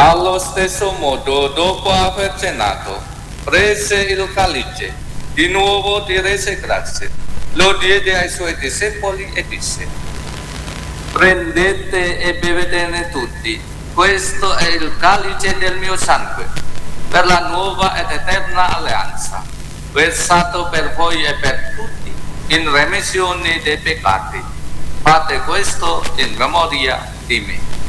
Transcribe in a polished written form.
Allo stesso modo, dopo aver cenato, prese il calice, di nuovo ti rese grazie, lo diede ai suoi discepoli e disse: prendete e bevetene tutti, questo è il calice del mio sangue, per la nuova ed eterna alleanza, versato per voi e per tutti in remissione dei peccati. Fate questo in memoria di me.